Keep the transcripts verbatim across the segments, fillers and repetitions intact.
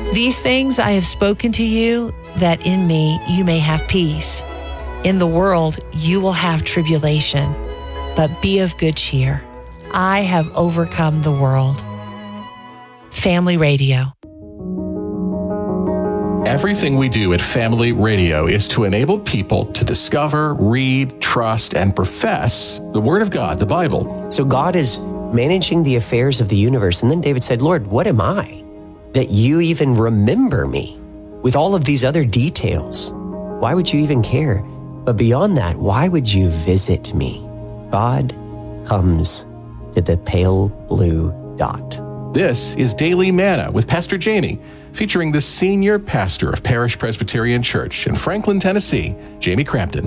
These things I have spoken to you, that in me you may have peace. In the world you will have tribulation, but be of good cheer. I have overcome the world. Family Radio. Everything we do at Family Radio is to enable people to discover, read, trust, and profess the Word of God, the Bible. So God is managing the affairs of the universe. And then David said, Lord, what am I that you even remember me with all of these other details? Why would you even care? But beyond that, why would you visit me? God comes to the pale blue dot. This is Daily Manna with Pastor Jamie, featuring the senior pastor of Parish Presbyterian Church in Franklin, Tennessee, Jamie Crampton.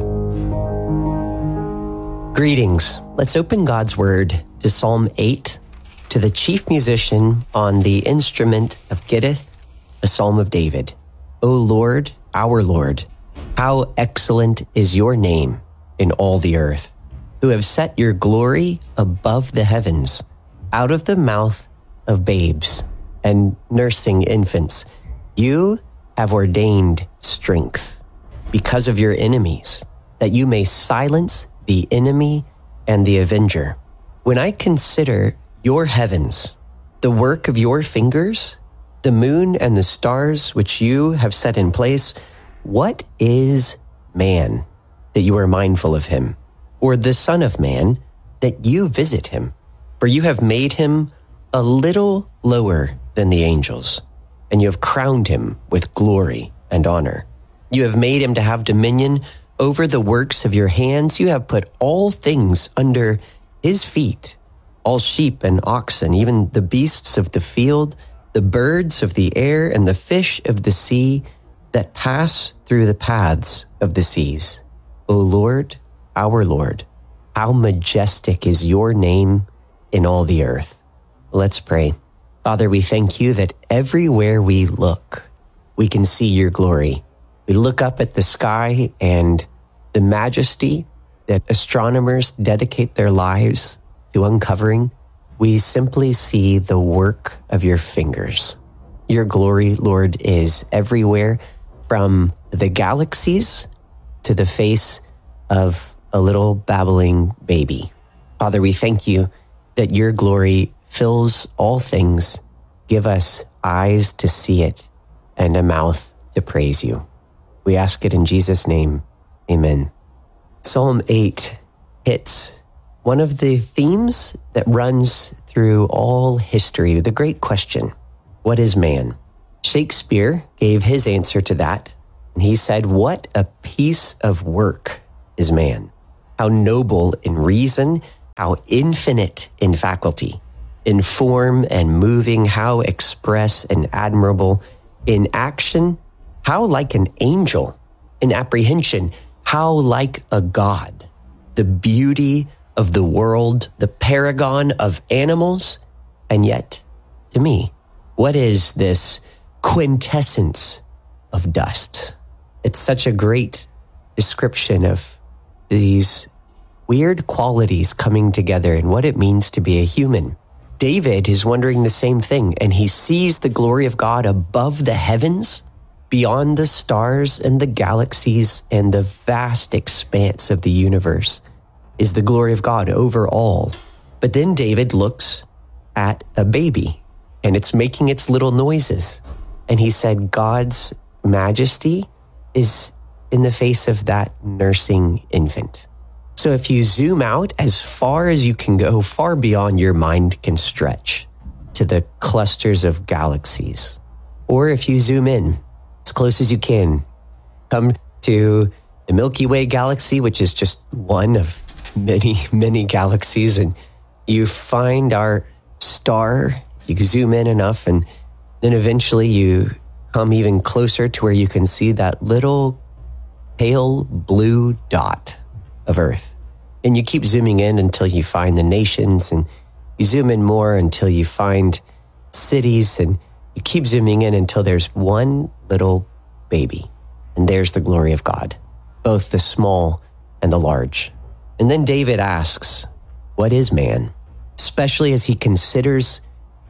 Greetings. Let's open God's Word to Psalm eight, to the chief musician on the instrument of Gittith, a Psalm of David. O Lord, our Lord, how excellent is your name in all the earth, who have set your glory above the heavens. Out of the mouth of babes and nursing infants, you have ordained strength because of your enemies, that you may silence the enemy and the avenger. When I consider your heavens, the work of your fingers, the moon and the stars which you have set in place, what is man that you are mindful of him, or the son of man that you visit him? For you have made him a little lower than the angels, and you have crowned him with glory and honor. You have made him to have dominion over the works of your hands. You have put all things under his feet, all sheep and oxen, even the beasts of the field, the birds of the air, and the fish of the sea that pass through the paths of the seas. O Lord, our Lord, how majestic is your name in all the earth. Let's pray. Father, we thank you that everywhere we look, we can see your glory. We look up at the sky and the majesty that astronomers dedicate their lives to uncovering. We simply see the work of your fingers. Your glory, Lord, is everywhere, from the galaxies to the face of a little babbling baby. Father, we thank you that your glory fills all things. Give us eyes to see it and a mouth to praise you. We ask it in Jesus' name. Amen. Psalm eight hits one of the themes that runs through all history, the great question, what is man? Shakespeare gave his answer to that, and he said, what a piece of work is man. How noble in reason, how infinite in faculty, in form and moving, how express and admirable in action, how like an angel in apprehension, how like a god. The beauty of the world, the paragon of animals, and yet, to me, what is this quintessence of dust? It's such a great description of these weird qualities coming together and what it means to be a human. David is wondering the same thing, and he sees the glory of God above the heavens, beyond the stars and the galaxies and the vast expanse of the universe is the glory of God over all. But then David looks at a baby, and it's making its little noises. And he said, God's majesty is in the face of that nursing infant. So if you zoom out as far as you can go, far beyond your mind can stretch to the clusters of galaxies. Or if you zoom in as close as you can, come to the Milky Way galaxy, which is just one of many, many galaxies, and you find our star, you can zoom in enough, and then eventually you come even closer to where you can see that little pale blue dot of Earth. And you keep zooming in until you find the nations, and you zoom in more until you find cities, and you keep zooming in until there's one little baby. And there's the glory of God, both the small and the large. And then David asks, what is man? Especially as he considers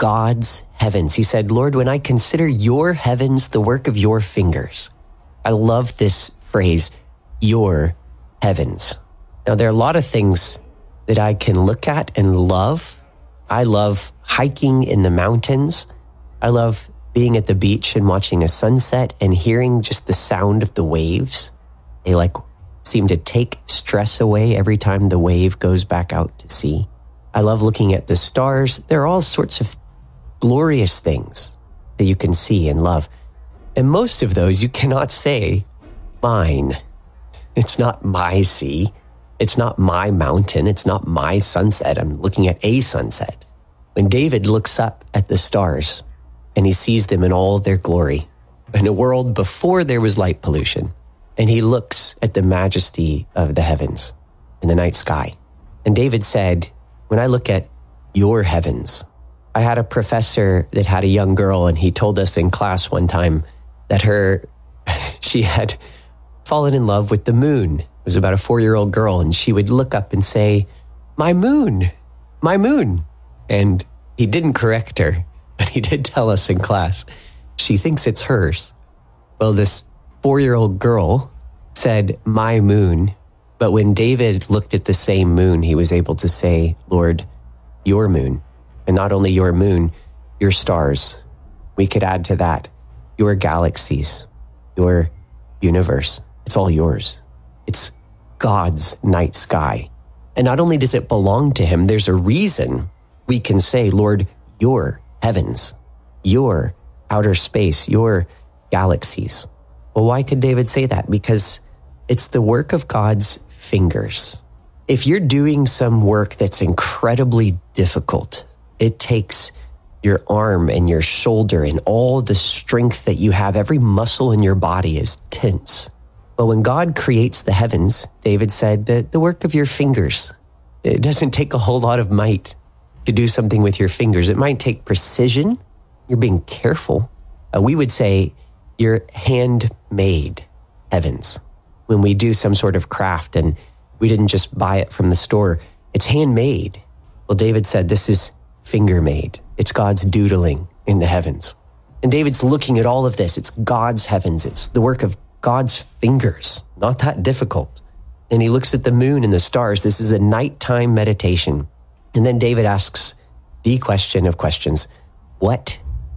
God's heavens. He said, Lord, when I consider your heavens, the work of your fingers. I love this phrase, your heavens. Now, there are a lot of things that I can look at and love. I love hiking in the mountains. I love being at the beach and watching a sunset and hearing just the sound of the waves. They like seem to take stress away every time the wave goes back out to sea. I love looking at the stars. There are all sorts of glorious things that you can see and love. And most of those you cannot say, mine. It's not my sea. It's not my mountain. It's not my sunset. I'm looking at a sunset. When David looks up at the stars and he sees them in all their glory, in a world before there was light pollution, and he looks at the majesty of the heavens in the night sky. And David said, when I look at your heavens, I had a professor that had a young girl, and he told us in class one time that her, she had fallen in love with the moon. It was about a four-year-old girl, and she would look up and say, my moon, my moon. And he didn't correct her, but he did tell us in class, she thinks it's hers. Well, this four-year-old girl said, my moon. But when David looked at the same moon, he was able to say, Lord, your moon. And not only your moon, your stars. We could add to that, your galaxies, your universe. It's all yours. It's God's night sky. And not only does it belong to him, there's a reason we can say, Lord, your heavens, your outer space, your galaxies. Well, why could David say that? Because it's the work of God's fingers. If you're doing some work that's incredibly difficult, it takes your arm and your shoulder and all the strength that you have. Every muscle in your body is tense. But when God creates the heavens, David said that the work of your fingers, it doesn't take a whole lot of might to do something with your fingers. It might take precision. You're being careful. Uh, we would say your handmade heavens. When we do some sort of craft and we didn't just buy it from the store, it's handmade. Well, David said this is finger made. It's God's doodling in the heavens. And David's looking at all of this. It's God's heavens. It's the work of God's fingers. Not that difficult. And he looks at the moon and the stars. This is a nighttime meditation. And then David asks the question of questions. What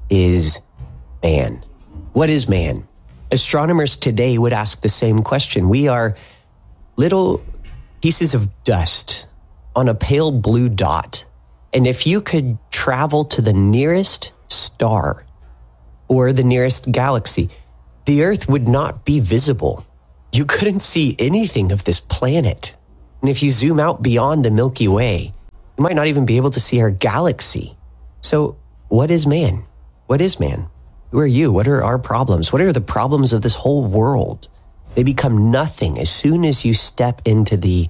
is man? What is man? Astronomers today would ask the same question. We are little pieces of dust on a pale blue dot. And if you could travel to the nearest star or the nearest galaxy, the Earth would not be visible. You couldn't see anything of this planet. And if you zoom out beyond the Milky Way, you might not even be able to see our galaxy. So what is man? What is man? Who are you? What are our problems? What are the problems of this whole world? They become nothing as soon as you step into the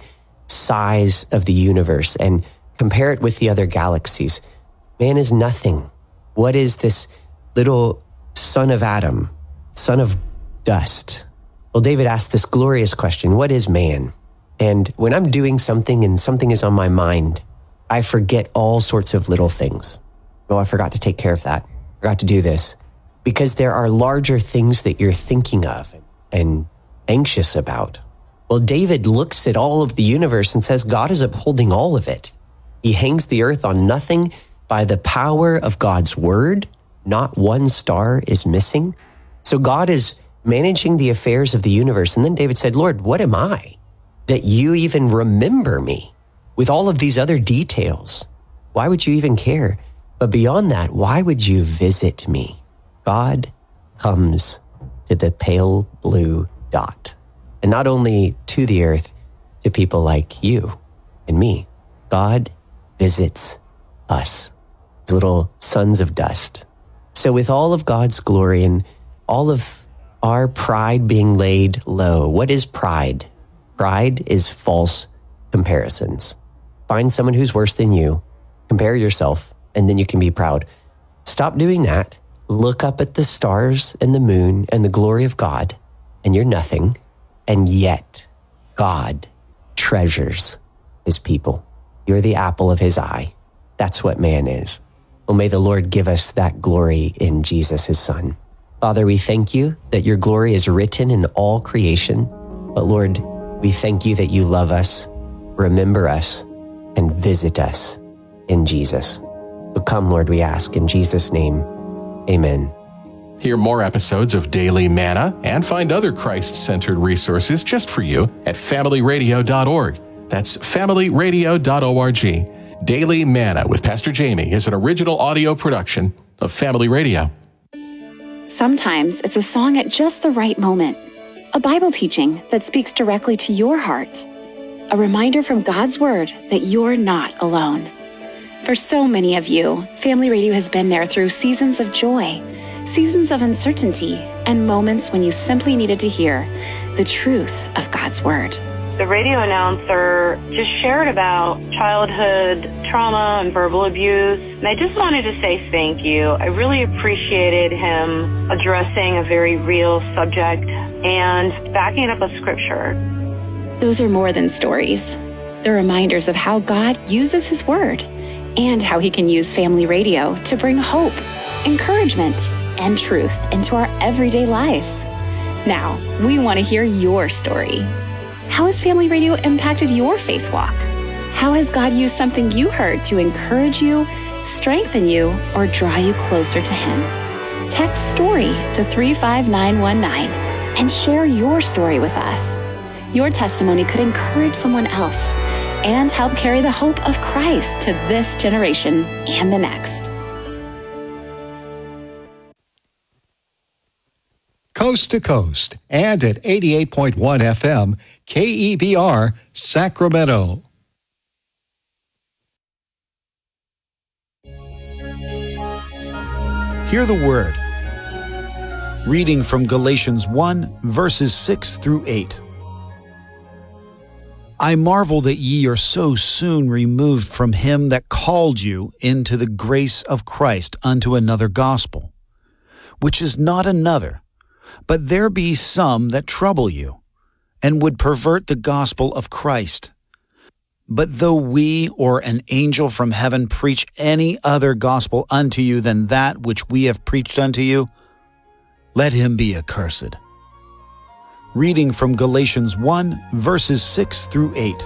size of the universe and compare it with the other galaxies. Man is nothing. What is this little son of Adam, son of dust? Well, David asked this glorious question, what is man? And when I'm doing something and something is on my mind, I forget all sorts of little things. Oh, I forgot to take care of that. I forgot to do this. Because there are larger things that you're thinking of and anxious about. Well, David looks at all of the universe and says, God is upholding all of it. He hangs the earth on nothing by the power of God's word. Not one star is missing. So God is managing the affairs of the universe. And then David said, Lord, what am I that you even remember me with all of these other details? Why would you even care? But beyond that, why would you visit me? God comes to the pale blue dot. And not only to the earth, to people like you and me. God visits us, as little sons of dust. So with all of God's glory and all of our pride being laid low, what is pride? Pride is false comparisons. Find someone who's worse than you, compare yourself, and then you can be proud. Stop doing that. Look up at the stars and the moon and the glory of God, and you're nothing. And yet, God treasures his people. You're the apple of his eye. That's what man is. Oh, may the Lord give us that glory in Jesus, his Son. Father, we thank you that your glory is written in all creation. But Lord, we thank you that you love us, remember us, and visit us in Jesus. So come, Lord, we ask in Jesus' name. Amen. Hear more episodes of Daily Manna and find other Christ-centered resources just for you at family radio dot org. That's family radio dot org. Daily Manna with Pastor Jamie is an original audio production of Family Radio. Sometimes it's a song at just the right moment, a Bible teaching that speaks directly to your heart, a reminder from God's Word that you're not alone. For so many of you, Family Radio has been there through seasons of joy, seasons of uncertainty, and moments when you simply needed to hear the truth of God's Word. The radio announcer just shared about childhood trauma and verbal abuse, and I just wanted to say thank you. I really appreciated him addressing a very real subject and backing it up with scripture. Those are more than stories. They're reminders of how God uses His Word and how He can use Family Radio to bring hope, encouragement, and truth into our everyday lives. Now, we want to hear your story. How has Family Radio impacted your faith walk? How has God used something you heard to encourage you, strengthen you, or draw you closer to Him? Text STORY to three five nine one nine and share your story with us. Your testimony could encourage someone else and help carry the hope of Christ to this generation and the next. Coast to coast and at eighty-eight point one F M, K E B R, Sacramento. Hear the word. Reading from Galatians one, verses six through eight. I marvel that ye are so soon removed from him that called you into the grace of Christ unto another gospel, which is not another, but there be some that trouble you, and would pervert the gospel of Christ. But though we or an angel from heaven preach any other gospel unto you than that which we have preached unto you, let him be accursed. Reading from Galatians one, verses six through eight.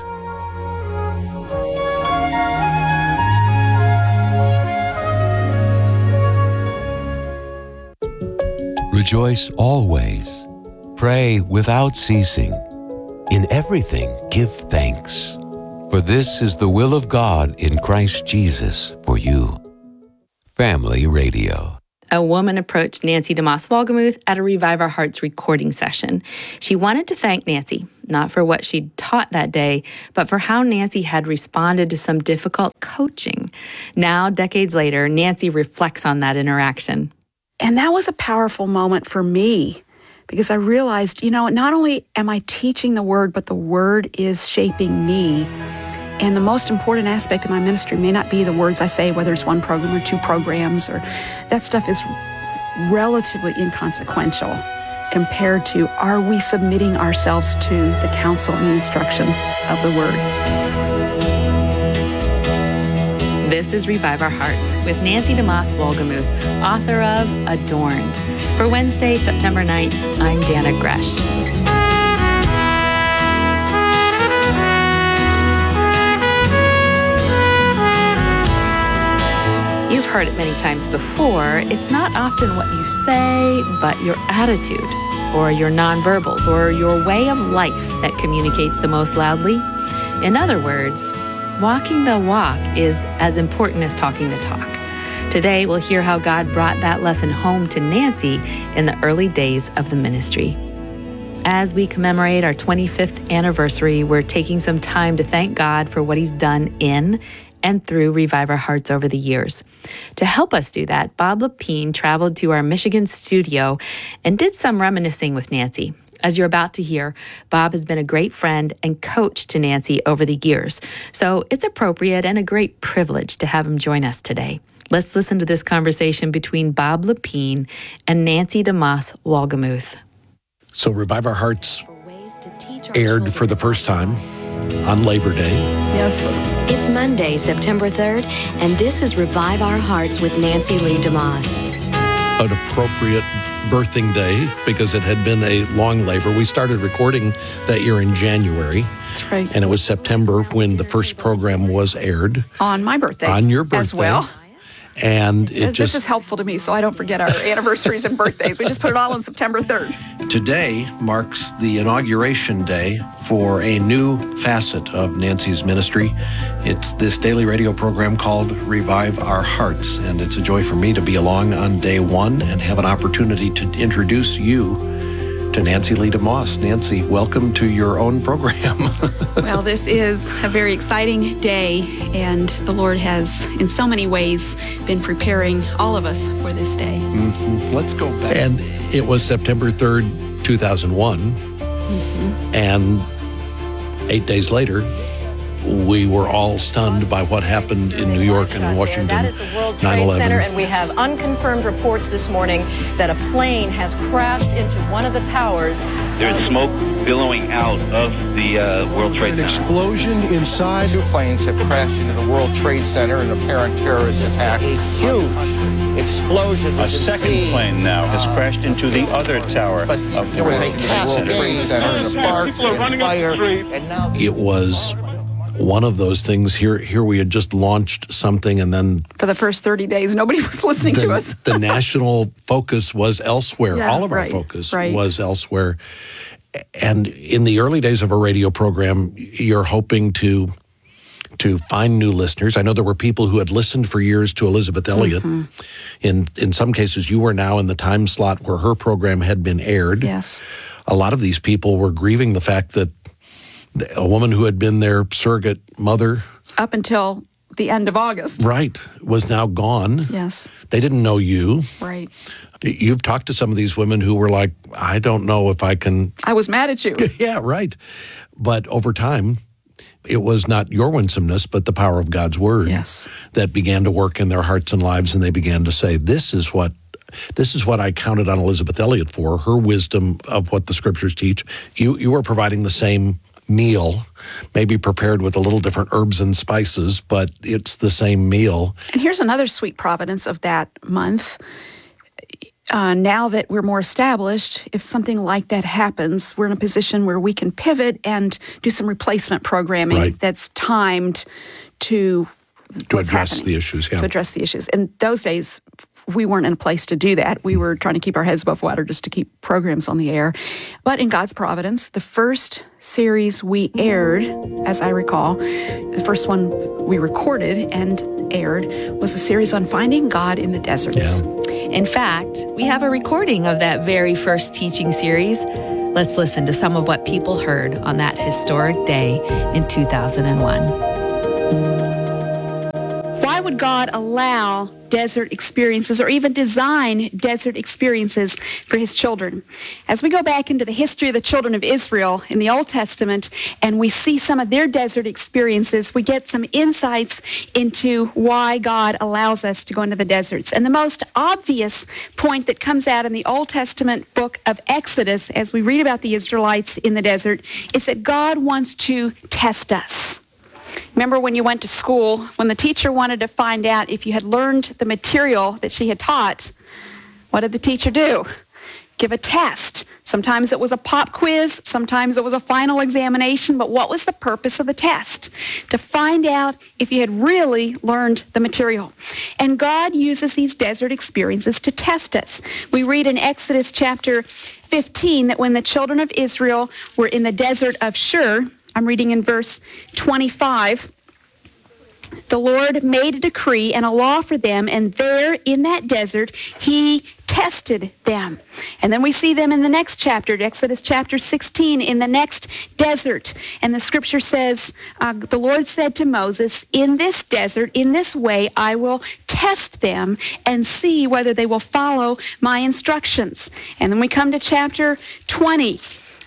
Rejoice always. Pray without ceasing. In everything give thanks. For this is the will of God in Christ Jesus for you. Family Radio. A woman approached Nancy DeMoss Wolgemuth at a Revive Our Hearts recording session. She wanted to thank Nancy, not for what she'd taught that day, but for how Nancy had responded to some difficult coaching. Now, decades later, Nancy reflects on that interaction. And that was a powerful moment for me because I realized, you know, not only am I teaching the Word, but the Word is shaping me. And the most important aspect of my ministry may not be the words I say, whether it's one program or two programs, or that stuff is relatively inconsequential compared to, are we submitting ourselves to the counsel and the instruction of the Word? This is Revive Our Hearts with Nancy DeMoss Wolgemuth, author of Adorned. For Wednesday, September ninth, I'm Dana Gresh. You've heard it many times before. It's not often what you say, but your attitude, or your nonverbals, or your way of life that communicates the most loudly. In other words, walking the walk is as important as talking the talk. Today, we'll hear how God brought that lesson home to Nancy in the early days of the ministry. As we commemorate our twenty-fifth anniversary, we're taking some time to thank God for what He's done in and through Revive Our Hearts over the years. To help us do that, Bob Lepine traveled to our Michigan studio and did some reminiscing with Nancy. As you're about to hear, Bob has been a great friend and coach to Nancy over the years, so it's appropriate and a great privilege to have him join us today. Let's listen to this conversation between Bob Lepine and Nancy DeMoss Wolgemuth. So Revive Our Hearts aired for the first time on Labor Day. Yes. It's Monday, September third, and this is Revive Our Hearts with Nancy Lee DeMoss. An appropriate birthing day because it had been a long labor. We started recording that year in January. That's right. And it was September when the first program was aired. On my birthday. On your birthday. As well. And it this just... is helpful to me so I don't forget our anniversaries and birthdays. We just put it all on September third. Today marks the inauguration day for a new facet of Nancy's ministry. It's this daily radio program called Revive Our Hearts, and it's a joy for me to be along on day one and have an opportunity to introduce you to Nancy Lee DeMoss. Nancy, welcome to your own program. Well, this is a very exciting day, and the Lord has, in so many ways, been preparing all of us for this day. Mm-hmm. Let's go back. And it was September third, two thousand one, mm-hmm. and eight days later, we were all stunned by what happened in New York and in Washington. That is the World Trade Center, and we have unconfirmed reports this morning that a plane has crashed into one of the towers. There's smoke billowing out of the uh, World Trade Center. An explosion inside. Two planes have crashed into the World Trade Center, an apparent terrorist attack. A huge explosion. A second plane now has crashed into the other tower. But of there was a cascade center and sparks and fire, and now it was one of those things. Here here we had just launched something, and then for the first thirty days, nobody was listening the, to us. The national focus was elsewhere. Yeah, All of right, our focus right. was elsewhere. And in the early days of a radio program, you're hoping to to find new listeners. I know there were people who had listened for years to Elizabeth Elliot. Mm-hmm. In in some cases, you were now in the time slot where her program had been aired. Yes. A lot of these people were grieving the fact that a woman who had been their surrogate mother up until the end of August, right, was now gone. Yes. They didn't know you. Right. You've talked to some of these women who were like, I don't know if I can. I was mad at you. Yeah, right. But over time, it was not your winsomeness, but the power of God's word yes. that began to work in their hearts and lives, and they began to say, this is what This is what I counted on Elizabeth Elliot for, her wisdom of what the scriptures teach. You you were providing the same meal, maybe prepared with a little different herbs and spices, but it's the same meal. And here's another sweet providence of that month. Uh, now that we're more established, if something like that happens, we're in a position where we can pivot and do some replacement programming right. that's timed to to what's address happening, the issues. Yeah. To address the issues. In those days, we weren't in a place to do that. We were trying to keep our heads above water just to keep programs on the air. But in God's providence, the first series we aired, as I recall, the first one we recorded and aired was a series on finding God in the deserts. Yeah. In fact, we have a recording of that very first teaching series. Let's listen to some of what people heard on that historic day in two thousand one. Why would God allow desert experiences or even design desert experiences for his children? As we go back into the history of the children of Israel in the Old Testament and we see some of their desert experiences, we get some insights into why God allows us to go into the deserts. And the most obvious point that comes out in the Old Testament book of Exodus as we read about the Israelites in the desert is that God wants to test us. Remember when you went to school, when the teacher wanted to find out if you had learned the material that she had taught, what did the teacher do? Give a test. Sometimes it was a pop quiz, sometimes it was a final examination, but what was the purpose of the test? To find out if you had really learned the material. And God uses these desert experiences to test us. We read in Exodus chapter fifteen that when the children of Israel were in the desert of Shur, I'm reading in verse twenty-five, the Lord made a decree and a law for them, and there in that desert, he tested them. And then we see them in the next chapter, Exodus chapter sixteen, in the next desert. And the scripture says, uh, the Lord said to Moses, in this desert, in this way, I will test them and see whether they will follow my instructions. And then we come to chapter twenty.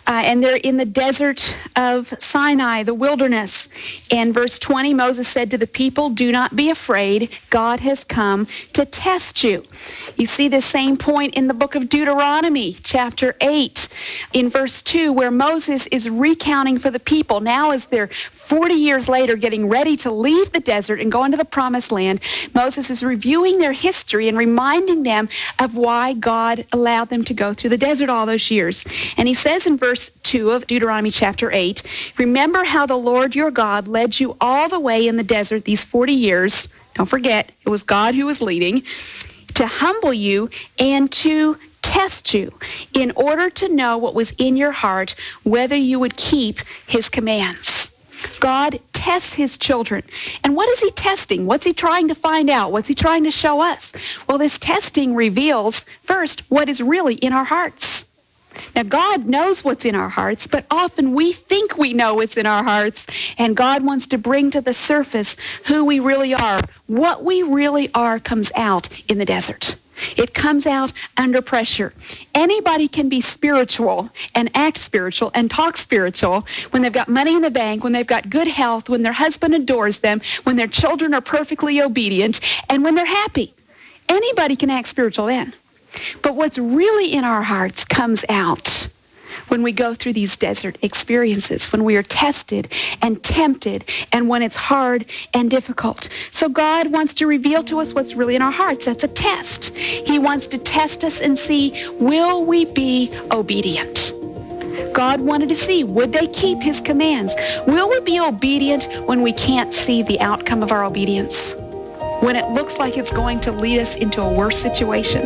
Uh, and they're in the desert of Sinai, the wilderness. And verse twenty, Moses said to the people, "Do not be afraid. God has come to test you." You see the same point in the book of Deuteronomy, chapter eight, in verse two, where Moses is recounting for the people. Now as they're forty years later getting ready to leave the desert and go into the promised land, Moses is reviewing their history and reminding them of why God allowed them to go through the desert all those years. And he says in verse two of Deuteronomy chapter eight, "Remember how the Lord your God led you all the way in the desert these forty years. Don't forget, it was God who was leading, to humble you and to test you in order to know what was in your heart, whether you would keep his commands." God tests his children. And what is he testing? What's he trying to find out? What's he trying to show us? Well, this testing reveals, first, what is really in our hearts. Now, God knows what's in our hearts, but often we think we know what's in our hearts, and God wants to bring to the surface who we really are. What we really are comes out in the desert. It comes out under pressure. Anybody can be spiritual and act spiritual and talk spiritual when they've got money in the bank, when they've got good health, when their husband adores them, when their children are perfectly obedient, and when they're happy. Anybody can act spiritual then. But what's really in our hearts comes out when we go through these desert experiences, when we are tested and tempted, and when it's hard and difficult. So God wants to reveal to us what's really in our hearts. That's a test. He wants to test us and see, will we be obedient? God wanted to see, would they keep his commands? Will we be obedient when we can't see the outcome of our obedience? When it looks like it's going to lead us into a worse situation?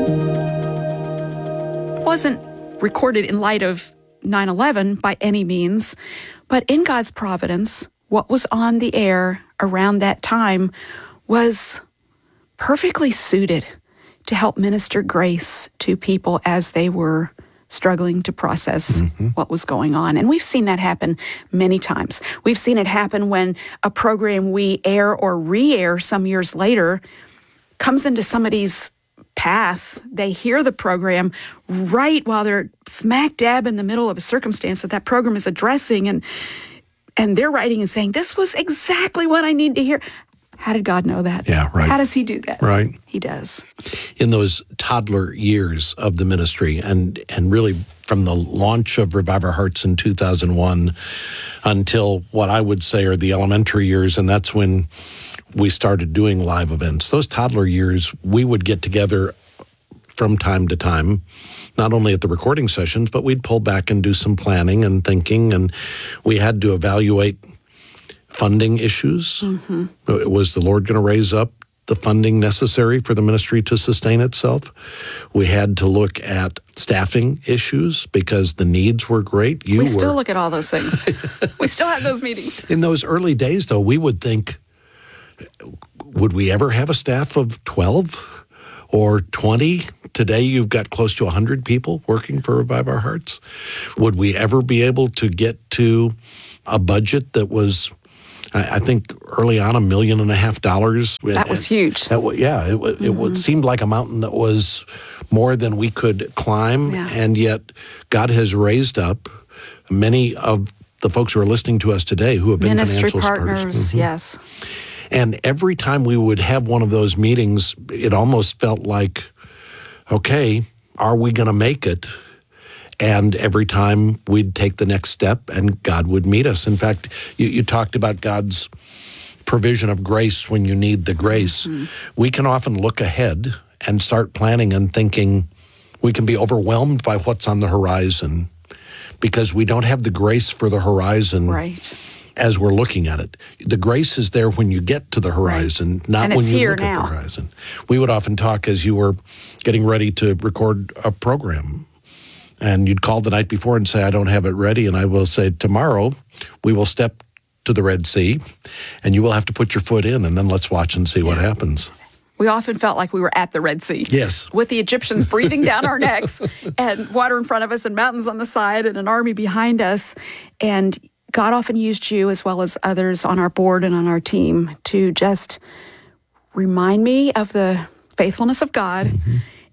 It wasn't recorded in light of nine eleven by any means, but in God's providence, what was on the air around that time was perfectly suited to help minister grace to people as they were struggling to process mm-hmm. what was going on. And we've seen that happen many times. We've seen it happen when a program we air or re-air some years later comes into somebody's path. They hear the program right while they're smack dab in the middle of a circumstance that that program is addressing, and and they're writing and saying, "This was exactly what I need to hear." How did God know that? Yeah, right. How does he do that? Right. He does. In those toddler years of the ministry, and and really from the launch of Revive Our Hearts in two thousand one until what I would say are the elementary years, and that's when we started doing live events. Those toddler years, we would get together from time to time, not only at the recording sessions, but we'd pull back and do some planning and thinking, and we had to evaluate funding issues. Mm-hmm. Was the Lord going to raise up the funding necessary for the ministry to sustain itself? We had to look at staffing issues because the needs were great. You we still were, look at all those things. We still have those meetings. In those early days, though, we would think, would we ever have a staff of twelve or twenty? Today, you've got close to one hundred people working for Revive Our Hearts. Would we ever be able to get to a budget that was, I think early on, a million and a half dollars? That was huge. That, yeah, it, it mm-hmm. seemed like a mountain that was more than we could climb, yeah. And yet God has raised up many of the folks who are listening to us today who have been ministry financial partners, supporters. Mm-hmm. Yes. And every time we would have one of those meetings, it almost felt like, okay, are we going to make it? And every time we'd take the next step and God would meet us. In fact, you, you talked about God's provision of grace when you need the grace. Mm-hmm. We can often look ahead and start planning and thinking we can be overwhelmed by what's on the horizon because we don't have the grace for the horizon. Right. As we're looking at it. The grace is there when you get to the horizon, right. Not and when it's you here look now. at the horizon. We would often talk as you were getting ready to record a program, and you'd call the night before and say, I don't have it ready, and I will say, tomorrow we will step to the Red Sea, and you will have to put your foot in, and then let's watch and see yeah. what happens. We often felt like we were at the Red Sea. Yes. With the Egyptians breathing down our necks, and water in front of us, and mountains on the side, and an army behind us, and God often used you as well as others on our board and on our team to just remind me of the faithfulness of God mm-hmm.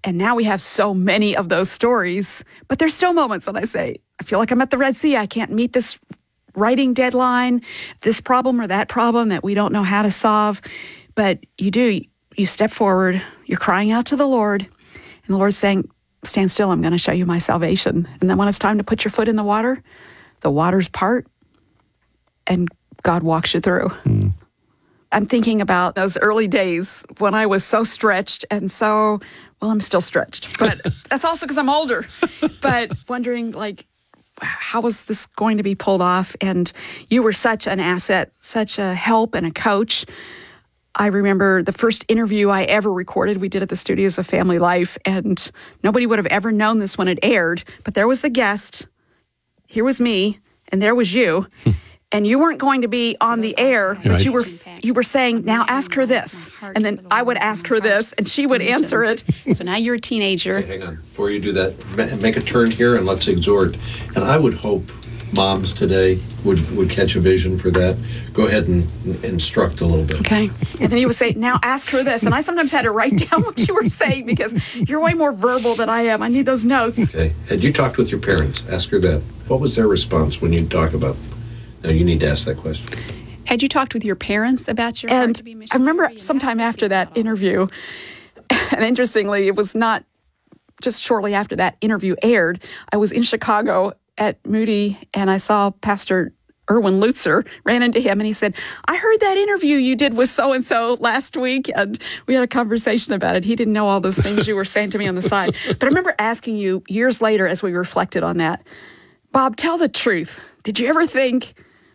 And now we have so many of those stories, but there's still moments when I say, I feel like I'm at the Red Sea. I can't meet this writing deadline, this problem or that problem that we don't know how to solve. But you do, you step forward, you're crying out to the Lord, and the Lord's saying, stand still, I'm going to show you my salvation. And then when it's time to put your foot in the water, the waters part, and God walks you through. Mm. I'm thinking about those early days when I was so stretched and so, well, I'm still stretched, but that's also because I'm older. But wondering, like, how was this going to be pulled off? And you were such an asset, such a help and a coach. I remember the first interview I ever recorded, we did at the studios of Family Life, and nobody would have ever known this when it aired, but there was the guest, here was me, and there was you. And you weren't going to be on the air, but Right. you were you were saying, now ask her this. And then I would ask her this, and she would answer it. So now you're a teenager. Okay, hang on. Before you do that, ma- make a turn here and let's exhort. And I would hope moms today would, would catch a vision for that. Go ahead and instruct a little bit. Okay. And then you would say, now ask her this. And I sometimes had to write down what you were saying because you're way more verbal than I am. I need those notes. Okay. Had you talked with your parents? Ask her that. What was their response when you talk about? Now you need to ask that question. Had you talked with your parents about your and I remember sometime after that interview, and interestingly, it was not just shortly after that interview aired, I was in Chicago at Moody, and I saw Pastor Erwin Lutzer, ran into him, and he said, I heard that interview you did with so-and-so last week, and we had a conversation about it. He didn't know all those things you were saying to me on the side. But I remember asking you years later as we reflected on that, Bob, tell the truth. Did you ever think,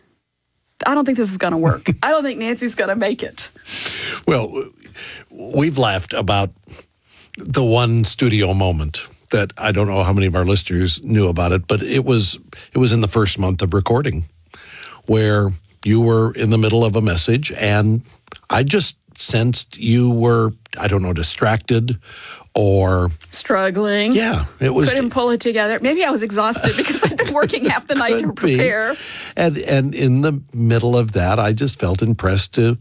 I don't think this is going to work. I don't think Nancy's going to make it. Well, we've laughed about the one studio moment that I don't know how many of our listeners knew about it, but it was it was in the first month of recording where you were in the middle of a message and I just sensed you were, I don't know, distracted or struggling. Yeah, it was. Couldn't pull it together. Maybe I was exhausted because I'd been working half the night to prepare. Be. And and in the middle of that, I just felt impressed to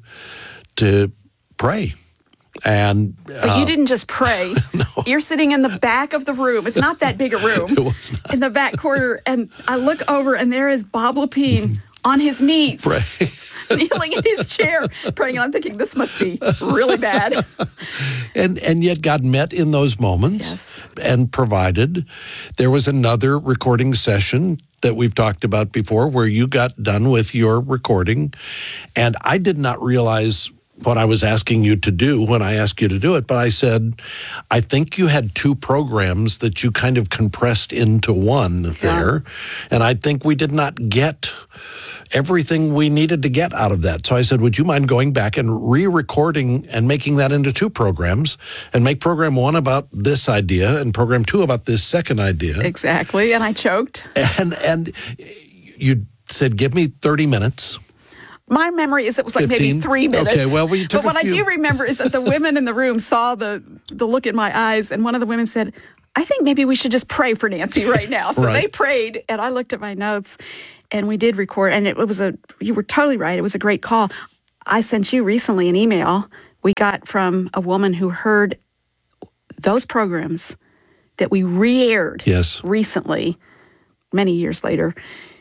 to pray. And but uh, you didn't just pray. No. You're sitting in the back of the room. It's not that big a room. It was not. In the back corner, and I look over, and there is Bob Lepine on his knees. Pray. Kneeling in his chair, praying, and I'm thinking, this must be really bad. and and yet God met in those moments yes. and provided. There was another recording session that we've talked about before where you got done with your recording, and I did not realize what I was asking you to do when I asked you to do it, but I said, I think you had two programs that you kind of compressed into one there, yeah. and I think we did not get everything we needed to get out of that. So I said, would you mind going back and re-recording and making that into two programs and make program one about this idea and program two about this second idea? Exactly, and I choked. And and you said, give me thirty minutes. My memory is it was like fifteen maybe three minutes. Okay, well, we took But what a few. I do remember is that the women in the room saw the the look in my eyes, and one of the women said, I think maybe we should just pray for Nancy right now. So right. they prayed, and I looked at my notes, and we did record, and it was a, you were totally right, it was a great call. I sent you recently an email we got from a woman who heard those programs that we re-aired yes. recently, many years later,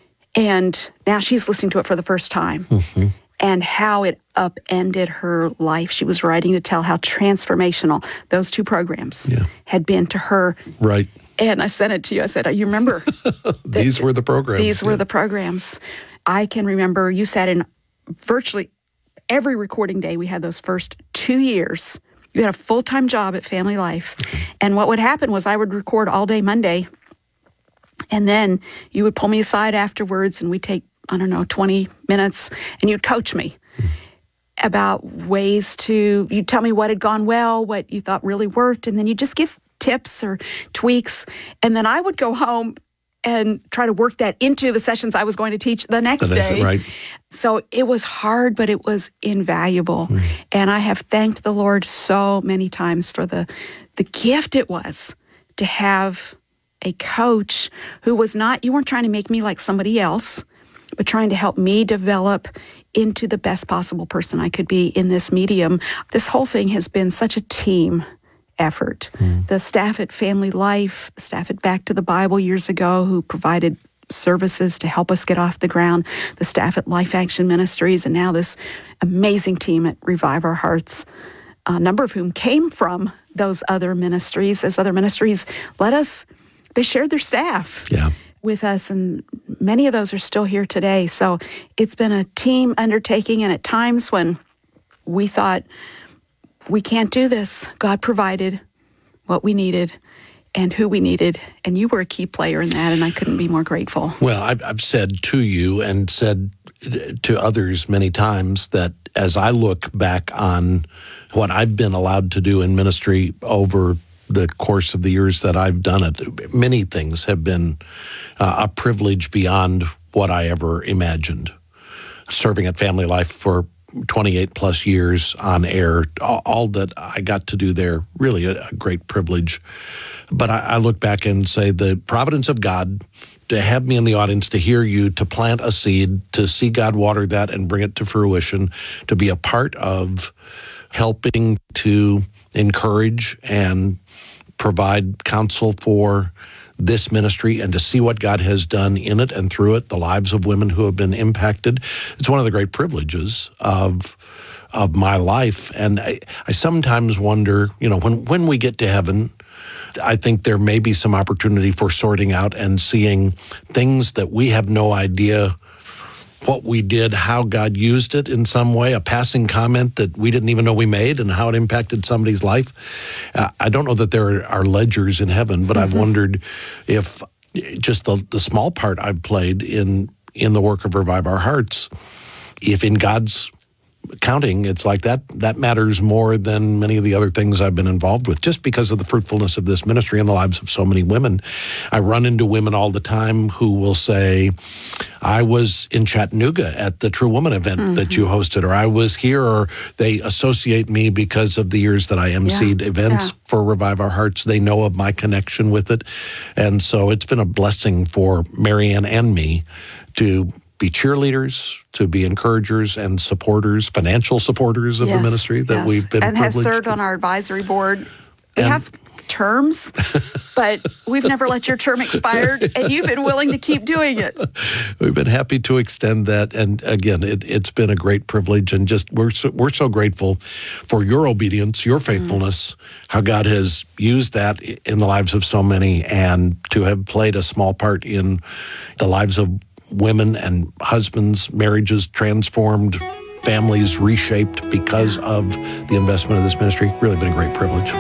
and now she's listening to it for the first time. Mm-hmm. And how it upended her life. She was writing to tell how transformational those two programs yeah. had been to her. Right. And I sent it to you. I said, you remember? These were the programs. These were yeah. the programs. I can remember you sat in virtually every recording day we had those first two years. You had a full-time job at Family Life. And what would happen was I would record all day Monday, and then you would pull me aside afterwards, and we'd take I don't know, twenty minutes, and you'd coach me about ways to, you'd tell me what had gone well, what you thought really worked, and then you'd just give tips or tweaks, and then I would go home and try to work that into the sessions I was going to teach the next, the next day. Right. So it was hard, but it was invaluable. Mm. And I have thanked the Lord so many times for the the gift it was to have a coach who was not, you weren't trying to make me like somebody else, but trying to help me develop into the best possible person I could be in this medium. This whole thing has been such a team effort. Mm. The staff at Family Life, the staff at Back to the Bible years ago who provided services to help us get off the ground, the staff at Life Action Ministries, and now this amazing team at Revive Our Hearts, a number of whom came from those other ministries. As other ministries let us, they shared their staff yeah. with us, and many of those are still here today. So it's been a team undertaking, and at times when we thought, we can't do this, God provided what we needed and who we needed, and you were a key player in that, and I couldn't be more grateful. Well, I've, I've said to you and said to others many times that as I look back on what I've been allowed to do in ministry over the course of the years that I've done it, many things have been uh, a privilege beyond what I ever imagined. Serving at Family Life for twenty-eight plus years on air, all, all that I got to do there, really a, a great privilege. But I, I look back and say the providence of God to have me in the audience, to hear you, to plant a seed, to see God water that and bring it to fruition, to be a part of helping to encourage and provide counsel for this ministry and to see what God has done in it and through it, the lives of women who have been impacted. It's one of the great privileges of of my life. And I, I sometimes wonder, you know, when, when we get to heaven, I think there may be some opportunity for sorting out and seeing things that we have no idea what we did, how God used it in some way, a passing comment that we didn't even know we made and how it impacted somebody's life. Uh, I don't know that there are ledgers in heaven, but mm-hmm. I've wondered if just the, the small part I've played in, in the work of Revive Our Hearts, if in God's counting, it's like that that matters more than many of the other things I've been involved with, just because of the fruitfulness of this ministry and the lives of so many women. I run into women all the time who will say, I was in Chattanooga at the True Woman event mm-hmm. that you hosted, or I was here, or they associate me because of the years that I emceed yeah. events yeah. for Revive Our Hearts. They know of my connection with it. And so it's been a blessing for Marianne and me to be cheerleaders, to be encouragers and supporters, financial supporters of yes, the ministry that yes. we've been and have privileged served to. on our advisory board. We And- have terms, but we've never let your term expire, and you've been willing to keep doing it. We've been happy to extend that, and again, it, it's been a great privilege, and just we're so, we're so grateful for your obedience, your faithfulness, mm-hmm. how God has used that in the lives of so many, and to have played a small part in the lives of women and husbands, marriages transformed, families reshaped because of the investment of this ministry. Really been a great privilege.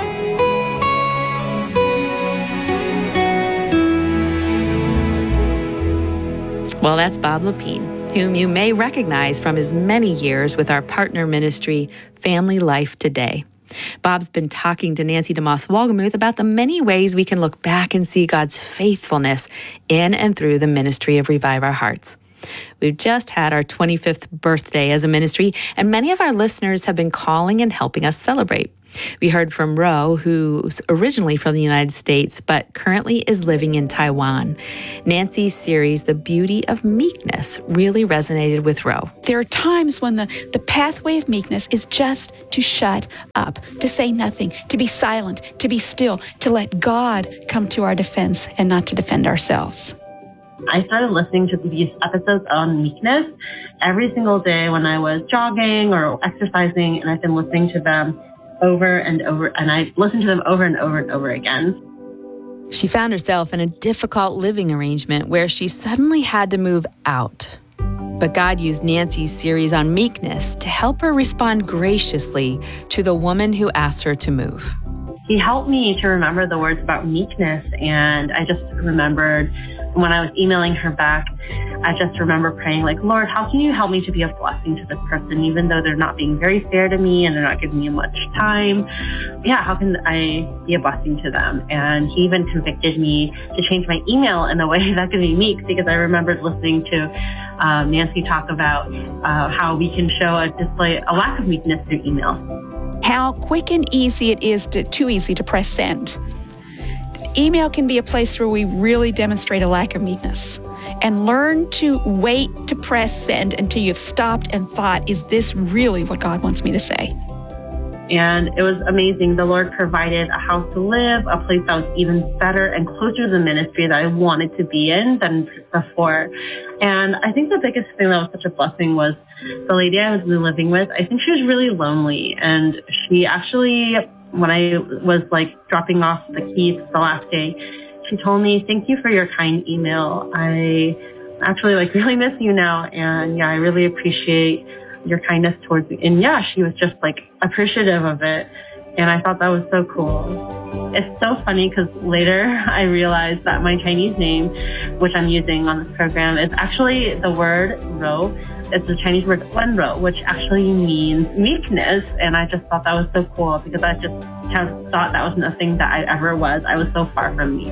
Well, that's Bob Lepine, whom you may recognize from his many years with our partner ministry, Family Life Today. Bob's been talking to Nancy DeMoss Wolgemuth about the many ways we can look back and see God's faithfulness in and through the ministry of Revive Our Hearts. We've just had our twenty-fifth birthday as a ministry, and many of our listeners have been calling and helping us celebrate. We heard from Ro, who's originally from the United States, but currently is living in Taiwan. Nancy's series, The Beauty of Meekness, really resonated with Ro. There are times when the, the pathway of meekness is just to shut up, to say nothing, to be silent, to be still, to let God come to our defense and not to defend ourselves. I started listening to these episodes on meekness every single day when I was jogging or exercising, and I've been listening to them over and over, and I listened to them over and over and over again. She found herself in a difficult living arrangement where she suddenly had to move out. But God used Nancy's series on meekness to help her respond graciously to the woman who asked her to move. He helped me to remember the words about meekness, and I just remembered when I was emailing her back, I just remember praying, like, Lord, how can you help me to be a blessing to this person, even though they're not being very fair to me and they're not giving me much time? Yeah, how can I be a blessing to them? And he even convicted me to change my email in a way that could be meek, because I remembered listening to um, Nancy talk about uh, how we can show a display, a lack of meekness through email. How quick and easy it is, to, too easy to press send. Email can be a place where we really demonstrate a lack of meekness, and learn to wait to press send until you've stopped and thought, is this really what God wants me to say? And it was amazing. The Lord provided a house to live, a place that was even better and closer to the ministry that I wanted to be in than before. And I think the biggest thing that was such a blessing was the lady I was living with. I think she was really lonely. And she actually, when I was like dropping off the keys the last day, she told me, "Thank you for your kind email. I actually like really miss you now. And yeah, I really appreciate your kindness towards me." And yeah, she was just like appreciative of it. And I thought that was so cool. It's so funny because later I realized that my Chinese name, which I'm using on this program, is actually the word Ro. It's the Chinese word Wenro, which actually means meekness. And I just thought that was so cool because I just kind of thought that was nothing that I ever was. I was so far from meek.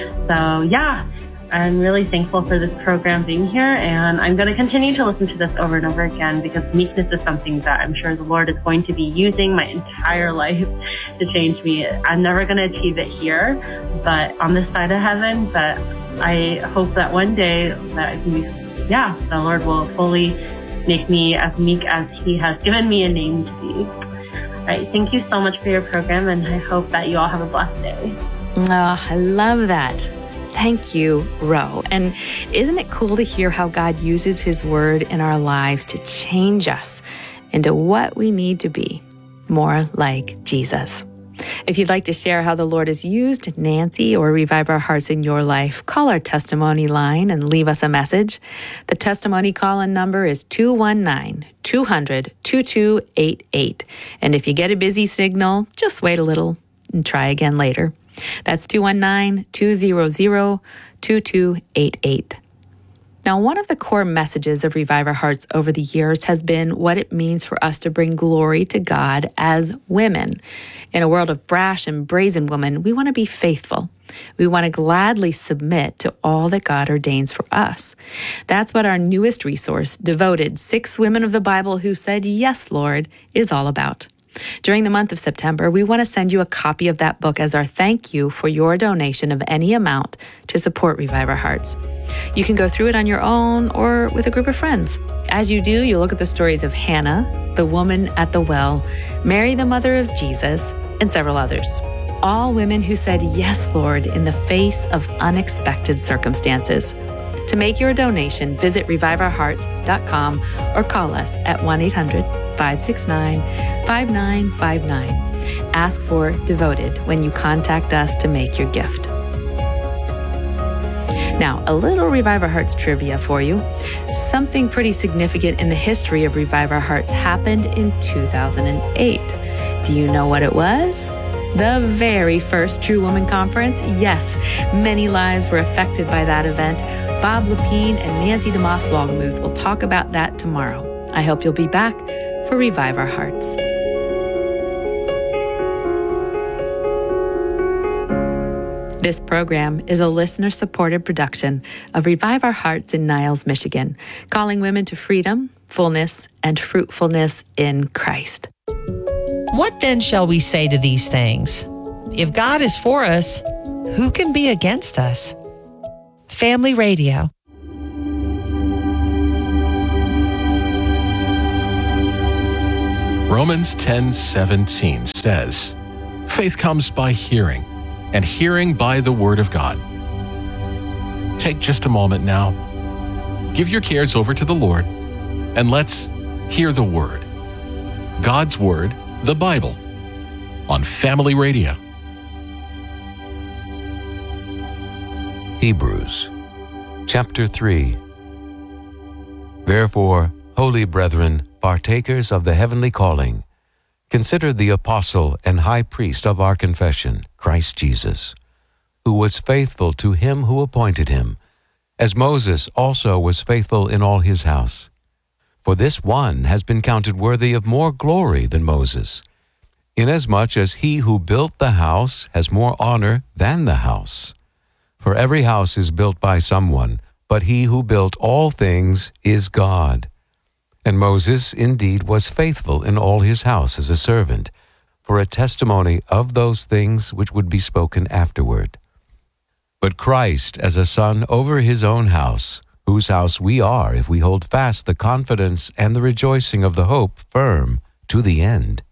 So yeah, I'm really thankful for this program being here, and I'm going to continue to listen to this over and over again because meekness is something that I'm sure the Lord is going to be using my entire life to change me. I'm never going to achieve it here, but on this side of heaven, but I hope that one day that I can be, yeah, the Lord will fully make me as meek as He has given me a name to be. All right, thank you so much for your program, and I hope that you all have a blessed day. Oh, I love that. Thank you, Ro. And isn't it cool to hear how God uses His word in our lives to change us into what we need to be, more like Jesus? If you'd like to share how the Lord has used Nancy or Revive Our Hearts in your life, call our testimony line and leave us a message. The testimony call-in number is two one nine, two hundred, two two eight eight. And if you get a busy signal, just wait a little and try again later. That's two one nine, two hundred, two two eight eight. Now, one of the core messages of Revive Our Hearts over the years has been what it means for us to bring glory to God as women. In a world of brash and brazen women, we want to be faithful. We want to gladly submit to all that God ordains for us. That's what our newest resource, Devoted, Six Women of the Bible Who Said Yes, Lord, is all about. During the month of September, we want to send you a copy of that book as our thank you for your donation of any amount to support Revive Our Hearts. You can go through it on your own or with a group of friends. As you do, you'll look at the stories of Hannah, the woman at the well, Mary, the mother of Jesus, and several others. All women who said yes, Lord, in the face of unexpected circumstances. To make your donation, visit revive our hearts dot com or call us at one eight hundred, five six nine, five nine five nine. Ask for Devoted when you contact us to make your gift. Now, a little Revive Our Hearts trivia for you. Something pretty significant in the history of Revive Our Hearts happened in two thousand eight. Do you know what it was? The very first True Woman Conference. Yes, many lives were affected by that event. Bob Lepine and Nancy DeMoss Wolgemuth will talk about that tomorrow. I hope you'll be back for Revive Our Hearts. This program is a listener-supported production of Revive Our Hearts in Niles, Michigan, calling women to freedom, fullness, and fruitfulness in Christ. What then shall we say to these things? If God is for us, who can be against us? Family Radio. Romans ten seventeen says, "Faith comes by hearing, and hearing by the word of God." Take just a moment now. Give your cares over to the Lord, and let's hear the word. God's word, the Bible, on Family Radio. Hebrews chapter three. Therefore, holy brethren, partakers of the heavenly calling, consider the apostle and high priest of our confession, Christ Jesus, who was faithful to him who appointed him, as Moses also was faithful in all his house. For this one has been counted worthy of more glory than Moses, inasmuch as he who built the house has more honor than the house. For every house is built by someone, but he who built all things is God. And Moses indeed was faithful in all his house as a servant, for a testimony of those things which would be spoken afterward. But Christ as a son over his own house, whose house we are if we hold fast the confidence and the rejoicing of the hope firm to the end.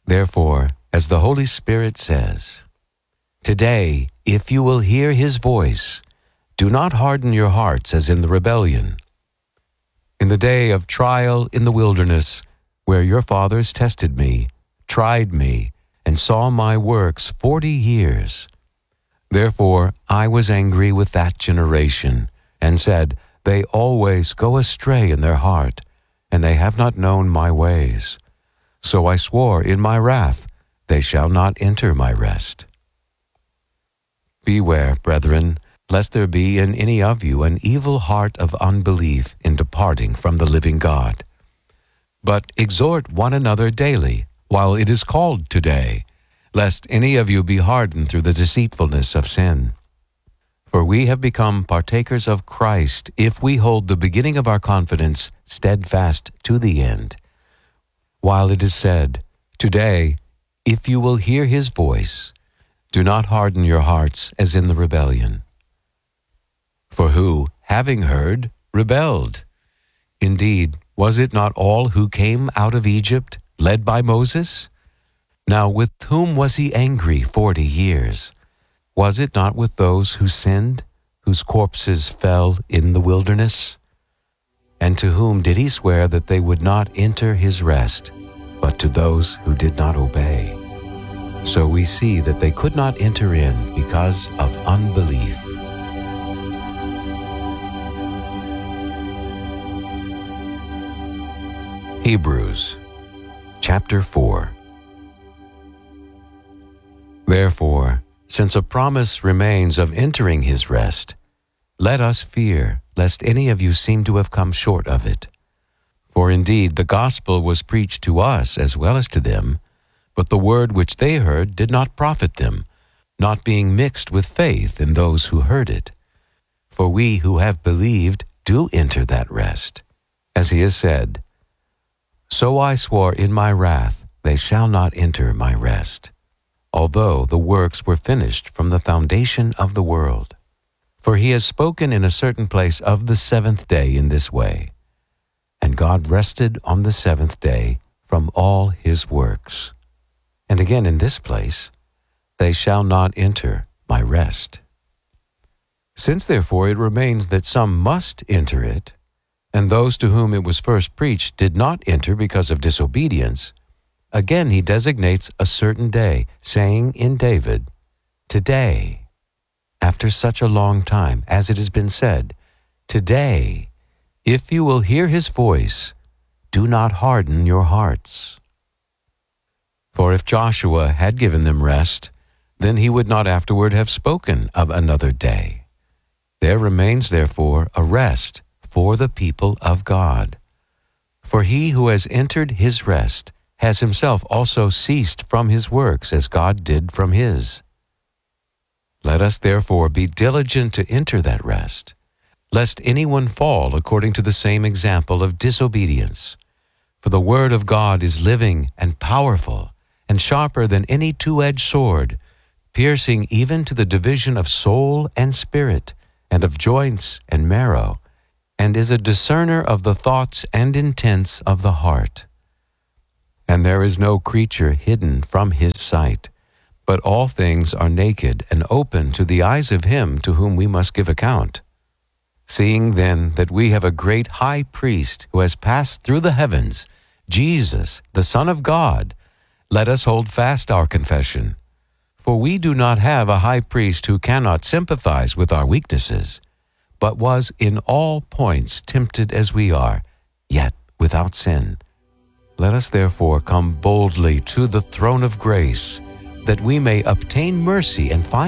Therefore, as the Holy Spirit says, today, if you will hear his voice, do not harden your hearts as in the rebellion. In the day of trial in the wilderness, where your fathers tested me, tried me, and saw my works forty years. Therefore I was angry with that generation, and said, they always go astray in their heart, and they have not known my ways. So I swore in my wrath, they shall not enter my rest. Beware, brethren, lest there be in any of you an evil heart of unbelief in departing from the living God. But exhort one another daily, while it is called today, lest any of you be hardened through the deceitfulness of sin. For we have become partakers of Christ if we hold the beginning of our confidence steadfast to the end. While it is said, today, if you will hear his voice, do not harden your hearts as in the rebellion. For who, having heard, rebelled? Indeed, was it not all who came out of Egypt, led by Moses? Now with whom was he angry forty years? Was it not with those who sinned, whose corpses fell in the wilderness? And to whom did he swear that they would not enter his rest, but to those who did not obey? So we see that they could not enter in because of unbelief. Hebrews chapter four. Therefore, since a promise remains of entering his rest, let us fear, lest any of you seem to have come short of it. For indeed the gospel was preached to us as well as to them, but the word which they heard did not profit them, not being mixed with faith in those who heard it. For we who have believed do enter that rest, as he has said, so I swore in my wrath, they shall not enter my rest, although the works were finished from the foundation of the world. For he has spoken in a certain place of the seventh day in this way, and God rested on the seventh day from all his works. And again in this place, they shall not enter my rest. Since therefore it remains that some must enter it, and those to whom it was first preached did not enter because of disobedience, again he designates a certain day, saying in David, today, after such a long time, as it has been said, today, if you will hear his voice, do not harden your hearts. For if Joshua had given them rest, then he would not afterward have spoken of another day. There remains therefore a rest for the people of God. For he who has entered his rest has himself also ceased from his works as God did from his. Let us therefore be diligent to enter that rest, lest anyone fall according to the same example of disobedience. For the word of God is living and powerful, and sharper than any two-edged sword, piercing even to the division of soul and spirit, and of joints and marrow, and is a discerner of the thoughts and intents of the heart. And there is no creature hidden from his sight, but all things are naked and open to the eyes of him to whom we must give account. Seeing then that we have a great high priest who has passed through the heavens, Jesus, the Son of God, let us hold fast our confession. For we do not have a high priest who cannot sympathize with our weaknesses, but was in all points tempted as we are, yet without sin. Let us therefore come boldly to the throne of grace, that we may obtain mercy and find